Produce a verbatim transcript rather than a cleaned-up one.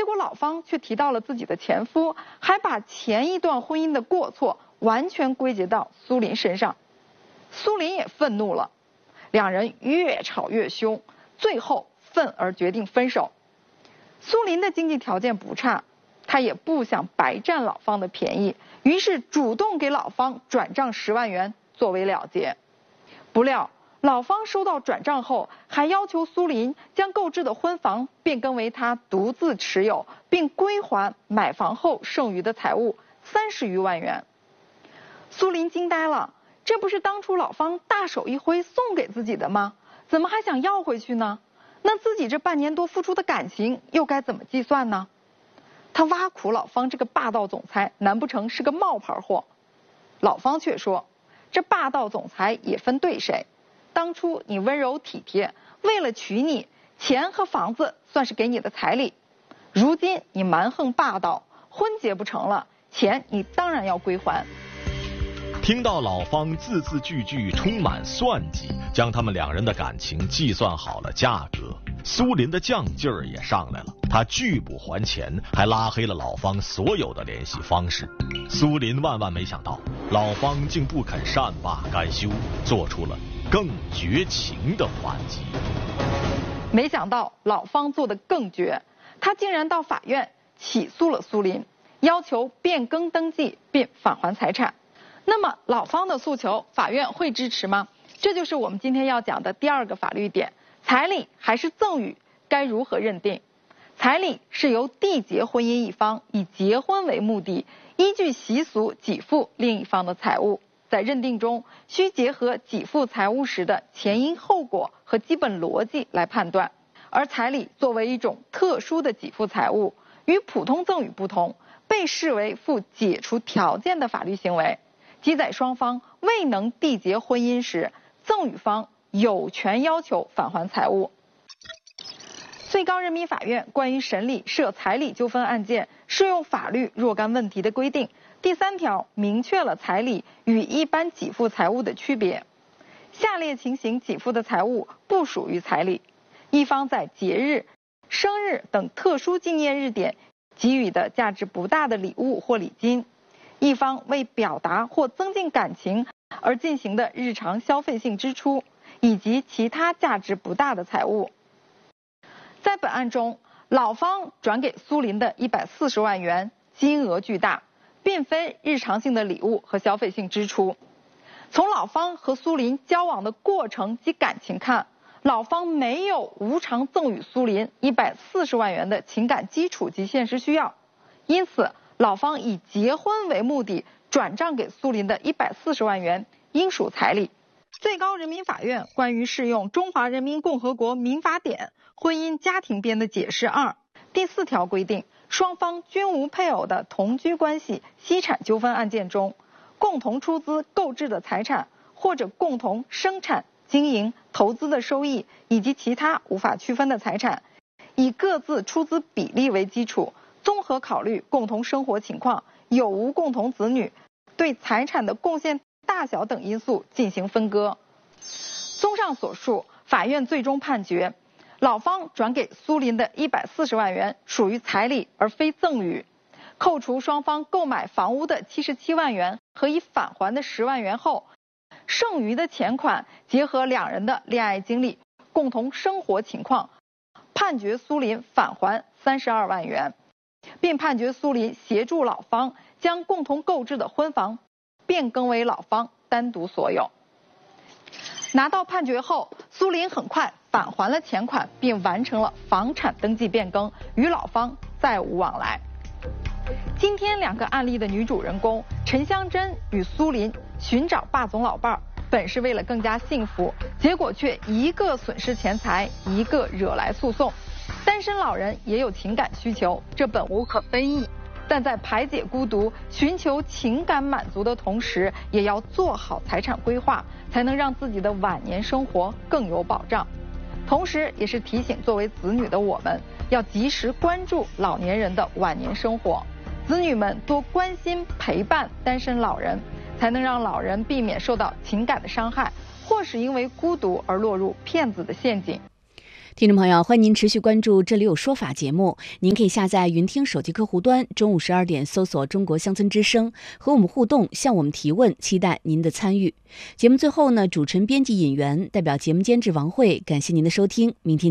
结果老方却提到了自己的前夫，还把前一段婚姻的过错完全归结到苏林身上。苏林也愤怒了，两人越吵越凶，最后愤而决定分手。苏林的经济条件不差，他也不想白占老方的便宜，于是主动给老方转账十万元作为了结。不料老方收到转账后，还要求苏林将购置的婚房变更为他独自持有，并归还买房后剩余的财物三十余万元。苏林惊呆了，这不是当初老方大手一挥送给自己的吗？怎么还想要回去呢？那自己这半年多付出的感情又该怎么计算呢？他挖苦老方这个霸道总裁难不成是个冒牌货？老方却说，这霸道总裁也分对谁，当初你温柔体贴，为了娶你，钱和房子算是给你的彩礼，如今你蛮横霸道，婚结不成了，钱你当然要归还。 听到老方字字句句充满算计，将他们两人的感情计算好了价格，苏林的犟劲儿也上来了，他拒不还钱，还拉黑了老方所有的联系方式。苏林万万没想到，老方竟不肯善罢甘休，做出了更绝情的还击。 没想到老方做得更绝，他竟然到法院起诉了苏林，要求变更登记并返还财产。那么老方的诉求，法院会支持吗？这就是我们今天要讲的第二个法律点：彩礼还是赠与，该如何认定？彩礼是由缔结婚姻一方以结婚为目的，依据习俗给付另一方的财物，在认定中需结合给付财物时的前因后果和基本逻辑来判断。而彩礼作为一种特殊的给付财物，与普通赠与不同，被视为附解除条件的法律行为，即在双方未能缔结婚姻时，赠与方有权要求返还财物。最高人民法院关于审理涉彩礼纠纷案件适用法律若干问题的规定第三条明确了彩礼与一般给付财物的区别。下列情形给付的财物不属于彩礼：一方在节日、生日等特殊纪念日点给予的价值不大的礼物或礼金；一方为表达或增进感情而进行的日常消费性支出，以及其他价值不大的财物。在本案中，老方转给苏林的一百四十万元金额巨大，并非日常性的礼物和消费性支出。从老方和苏林交往的过程及感情看，老方没有无偿赠与苏林一百四十万元的情感基础及现实需要，因此老方以结婚为目的转账给苏林的一百四十万元应属彩礼。最高人民法院关于适用《中华人民共和国民法典》婚姻家庭编的解释二第四条规定，双方均无配偶的同居关系析产纠纷案件中，共同出资购置的财产或者共同生产、经营、投资的收益以及其他无法区分的财产，以各自出资比例为基础，综合考虑共同生活情况、有无共同子女、对财产的贡献大小等因素进行分割。综上所述，法院最终判决，老方转给苏林的一百四十万元属于彩礼而非赠与。扣除双方购买房屋的七十七万元和已返还的十万元后，剩余的钱款结合两人的恋爱经历、共同生活情况，判决苏林返还三十二万元，并判决苏林协助老方将共同购置的婚房变更为老方单独所有。拿到判决后，苏林很快返还了钱款，并完成了房产登记变更，与老方再无往来。今天两个案例的女主人公陈香珍与苏林寻找霸总老伴儿，本是为了更加幸福，结果却一个损失钱财，一个惹来诉讼。单身老人也有情感需求，这本无可非议，但在排解孤独、寻求情感满足的同时，也要做好财产规划，才能让自己的晚年生活更有保障。同时也是提醒作为子女的我们，要及时关注老年人的晚年生活，子女们多关心陪伴单身老人，才能让老人避免受到情感的伤害，或是因为孤独而落入骗子的陷阱。 听众朋友，欢迎您持续关注《这里有说法》节目。您可以下载云听手机客户端，中午十二点搜索中国乡村之声，和我们互动，向我们提问，期待您的参与。节目最后呢，主持人、编辑、引员代表节目监制王慧，感谢您的收听，明天